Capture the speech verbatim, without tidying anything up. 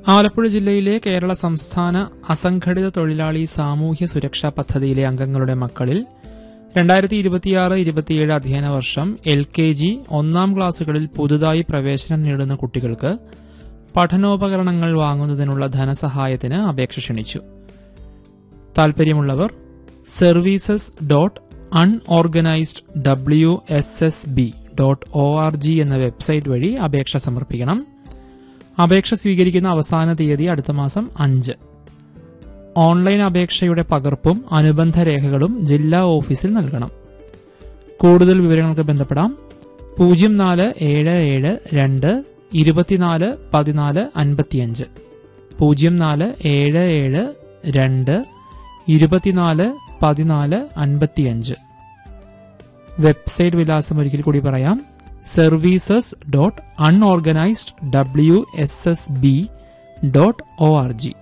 ആലപ്പുഴ ജില്ലയിലെ കേരള സംസ്ഥാന അസംഘടിത തൊഴിലാളി സാമൂഹ്യ സുരക്ഷാ പദ്ധതിയിലെ അംഗങ്ങളുടെ മക്കളിൽ രണ്ടായിരത്തി ഇരുപത്തിയാറ് ഇരുപത്തിയേഴ് അധ്യയന വർഷം എൽ കെ ജി ഒന്നാം ക്ലാസുകളിൽ പുതുതായി പ്രവേശനം നേടുന്ന കുട്ടികൾക്ക് പഠനോപകരണങ്ങൾ വാങ്ങുന്നതിനുള്ള ധനസഹായത്തിന് അപേക്ഷ ക്ഷണിച്ചു. താൽപര്യമുള്ളവർ services dot unorganised W S S B dot O R G എന്ന വെബ്സൈറ്റ് വഴി അപേക്ഷ സമർപ്പിക്കണം. അപേക്ഷ സ്വീകരിക്കുന്ന അവസാന തീയതി അടുത്ത മാസം അഞ്ച്. ഓൺലൈൻ അപേക്ഷയുടെ പകർപ്പും അനുബന്ധ രേഖകളും ജില്ലാ ഓഫീസിൽ നൽകണം. കൂടുതൽ വിവരങ്ങൾക്ക് ബന്ധപ്പെടാം പൂജ്യം നാല് ഏഴ് ഏഴ് രണ്ട് ഇരുപത്തിനാല് പതിനാല് അൻപത്തിയഞ്ച് പൂജ്യം നാല് ഏഴ് ഏഴ് രണ്ട് ഇരുപത്തിനാല് പതിനാല് അൻപത്തിയഞ്ച്. വെബ്സൈറ്റ് വിലാസം ഒരിക്കൽ കൂടി പറയാം: services dot unorganised W S S B dot O R G.